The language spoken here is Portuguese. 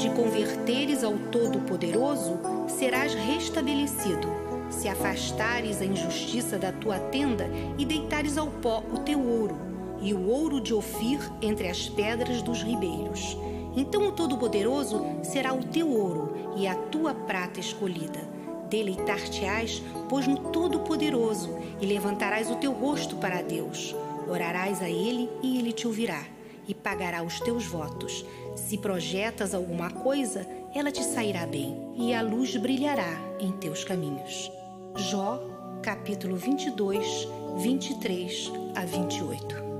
te converteres ao Todo-Poderoso, serás restabelecido. Se afastares a injustiça da tua tenda e deitares ao pó o teu ouro, e o ouro de Ofir entre as pedras dos ribeiros. Então o Todo-Poderoso será o teu ouro e a tua prata escolhida. Deleitar-te-ás, pois, no Todo-Poderoso, e levantarás o teu rosto para Deus. Orarás a Ele e Ele te ouvirá, e pagará os teus votos. Se projetas alguma coisa, ela te sairá bem, e a luz brilhará em teus caminhos. Jó, capítulo 22, 23 a 28.